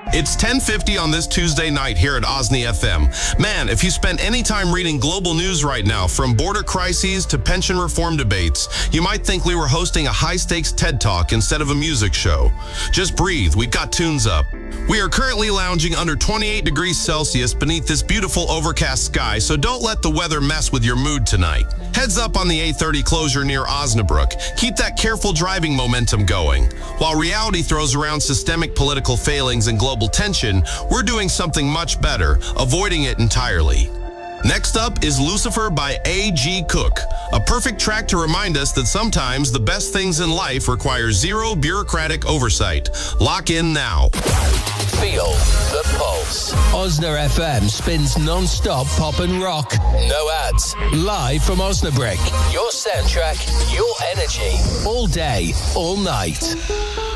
It's 10:50 on this Tuesday night here at Osney FM. Man, if you spent any time reading global news right now, from border crises to pension reform debates, you might think we were hosting a high-stakes TED Talk instead of a music show. Just breathe, we've got tunes up. We are currently lounging under 28 degrees Celsius beneath this beautiful overcast sky, so don't let the weather mess with your mood tonight. Heads up on the 8:30 closure near Osnabrück. Keep that careful driving momentum going. While reality throws around systemic political failings and global tension, we're doing something much better, avoiding it entirely. Next up is Lucifer by A.G. Cook, a perfect track to remind us that sometimes the best things in life require zero bureaucratic oversight. Lock in now. Feel the pulse. Osna FM spins non-stop pop and rock. No ads. Live from Osnabrück. Your soundtrack, your energy. All day, all night.